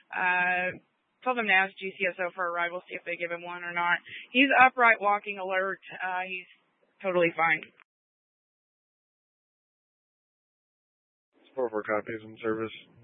Told him to ask GCSO for a ride. We'll see if they give him one or not. He's upright, walking, alert. He's totally fine. 4-4 copies in service.